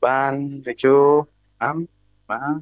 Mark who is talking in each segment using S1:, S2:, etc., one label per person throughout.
S1: 8, 7, 6, 5.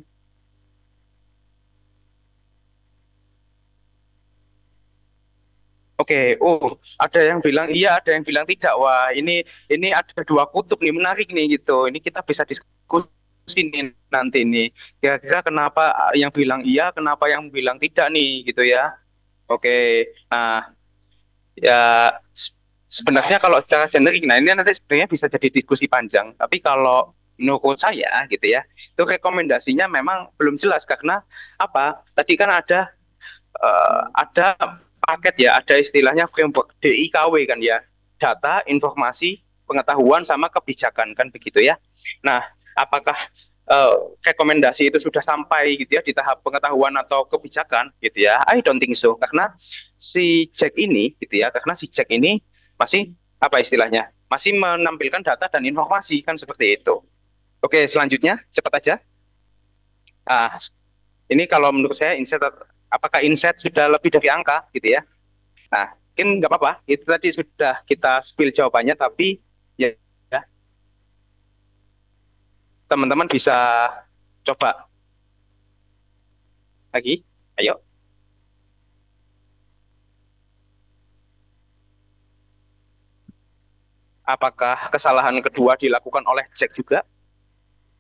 S1: Oke, oh, ada yang bilang iya, ada yang bilang tidak. Wah, ini ada dua kutub nih, menarik nih gitu. Ini kita bisa diskusi nih nanti nih. Kira-kira kenapa yang bilang iya, kenapa yang bilang tidak nih gitu ya. Oke, nah ya sebenarnya kalau secara generik, nah ini nanti sebenarnya bisa jadi diskusi panjang. Tapi kalau menurut saya gitu ya, itu rekomendasinya memang belum jelas karena apa? Tadi kan ada paket ya, ada istilahnya framework DIKW kan ya, data, informasi, pengetahuan sama kebijakan kan begitu ya. Nah, apakah eh, rekomendasi itu sudah sampai gitu ya di tahap pengetahuan atau kebijakan gitu ya? I don't think so karena si Jack ini gitu ya, karena si Jack ini masih apa istilahnya? Masih menampilkan data dan informasi kan seperti itu. Oke, selanjutnya cepat aja. Ah, ini kalau menurut saya insight, apakah insight sudah lebih dari angka gitu ya? Nah, mungkin nggak apa-apa. Itu tadi sudah kita spill jawabannya, tapi ya, ya, teman-teman bisa coba lagi. Ayo, apakah kesalahan kedua dilakukan oleh Jack juga?